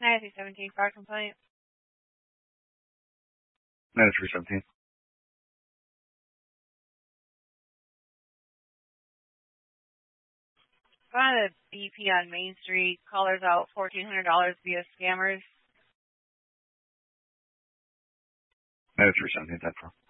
9317 fire complaint. 9317. Found a BP on Main Street. Callers out $1,400 via scammers. 9317, 10-4.